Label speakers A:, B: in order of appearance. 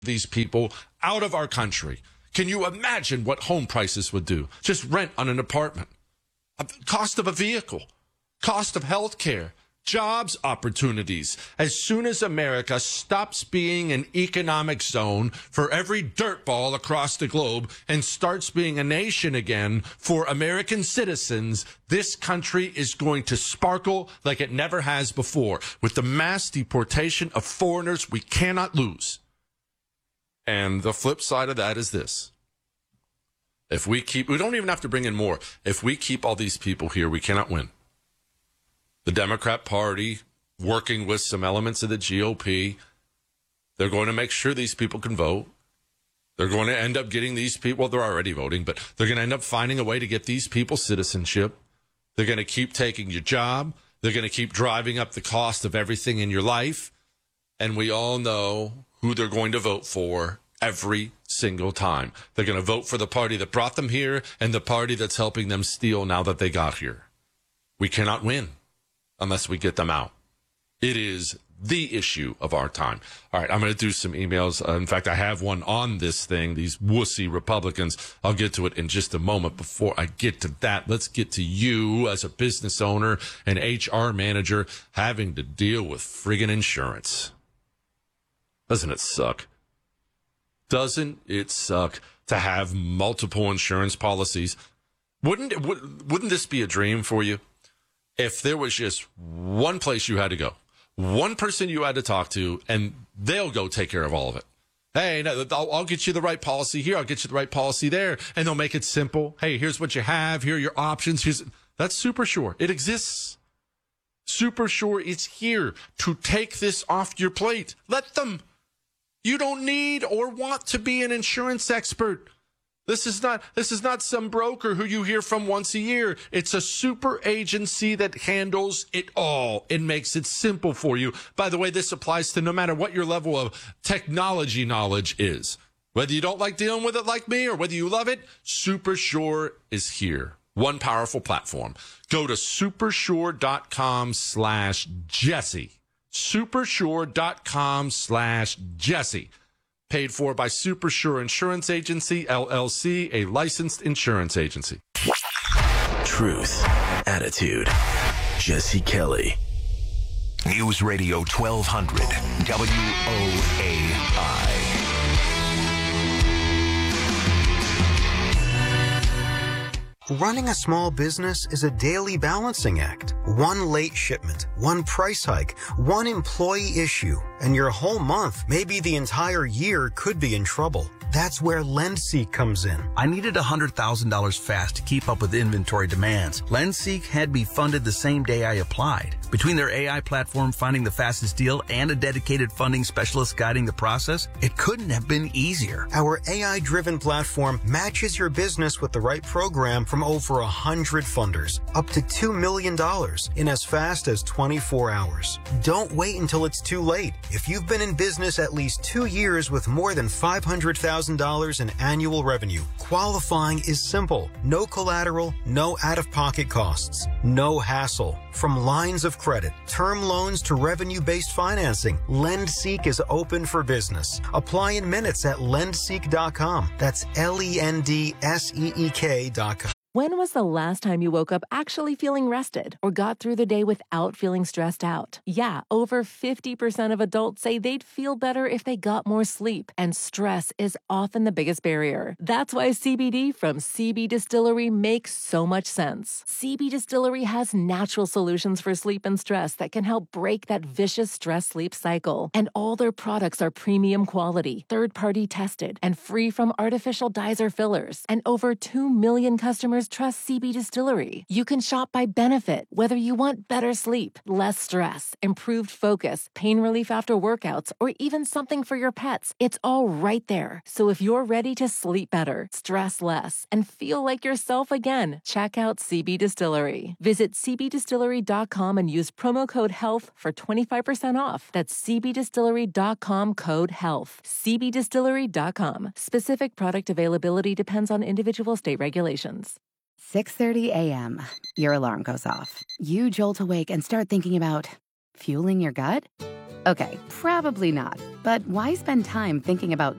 A: these people out of our country. Can you imagine what home prices would do? Just rent on an apartment, cost of a vehicle, cost of health care, jobs opportunities. As soon as America stops being an economic zone for every dirtball across the globe and starts being a nation again for American citizens, this country is going to sparkle like it never has before. With the mass deportation of foreigners, we cannot lose. And the flip side of that is this. If we don't even have to bring in more. If we keep all these people here, we cannot win. The Democrat Party, working with some elements of the GOP, they're going to make sure these people can vote. They're going to end up getting these people, well, they're already voting, but they're going to end up finding a way to get these people citizenship. They're going to keep taking your job. They're going to keep driving up the cost of everything in your life. And we all know who they're going to vote for every single time. They're going to vote for the party that brought them here and the party that's helping them steal now that they got here. We cannot win unless we get them out. It is the issue of our time. All right, I'm going to do some emails. In fact, I have one on this thing, these wussy Republicans. I'll get to it in just a moment. Before I get to that, let's get to you as a business owner and HR manager having to deal with friggin' insurance. Doesn't it suck? Doesn't it suck to have multiple insurance policies? Wouldn't this be a dream for you? If there was just one place you had to go, one person you had to talk to, and they'll go take care of all of it. Hey, no, I'll get you the right policy here. I'll get you the right policy there. And they'll make it simple. Hey, here's what you have. Here are your options. That's SuperSure. It exists. SuperSure is here to take this off your plate. Let them. You don't need or want to be an insurance expert. This is not some broker who you hear from once a year. It's a super agency that handles it all and makes it simple for you. By the way, this applies to no matter what your level of technology knowledge is. Whether you don't like dealing with it like me or whether you love it, SuperSure is here. One powerful platform. Go to supersure.com/Jesse. supersure.com/Jesse. Paid for by SuperSure Insurance Agency, LLC, a licensed insurance agency.
B: Truth, attitude, Jesse Kelly.
C: News Radio 1200, WOAI.
D: Running a small business is a daily balancing act. One late shipment, one price hike, one employee issue, and your whole month, maybe the entire year, could be in trouble. That's where LendSeek comes in.
E: I needed $100,000 fast to keep up with inventory demands. LendSeek had me funded the same day I applied. Between their AI platform finding the fastest deal and a dedicated funding specialist guiding the process, it couldn't have been easier.
D: Our AI-driven platform matches your business with the right program from over 100 funders, up to $2 million in as fast as 24 hours. Don't wait until it's too late. If you've been in business at least 2 years with more than $500,000 in annual revenue, qualifying is simple. No collateral, no out-of-pocket costs, no hassle. From lines of credit, term loans to revenue-based financing, LendSeek is open for business. Apply in minutes at lendseek.com. That's LENDSEEK.com.
F: When was the last time you woke up actually feeling rested or got through the day without feeling stressed out? Yeah, over 50% of adults say they'd feel better if they got more sleep, and stress is often the biggest barrier. That's why CBD from CB Distillery makes so much sense. CB Distillery has natural solutions for sleep and stress that can help break that vicious stress-sleep cycle. And all their products are premium quality, third-party tested, and free from artificial dyes or fillers. And over 2 million customers trust CB Distillery. You can shop by benefit, whether you want better sleep, less stress, improved focus, pain relief after workouts, or even something for your pets. It's all right there. So if you're ready to sleep better, stress less, and feel like yourself again, check out CB Distillery. Visit cbdistillery.com and use promo code HEALTH for 25% off. That's cbdistillery.com code HEALTH. cbdistillery.com. Specific product availability depends on individual state regulations.
G: 6:30 a.m. Your alarm goes off. You jolt awake and start thinking about fueling your gut? Okay, probably not. But why spend time thinking about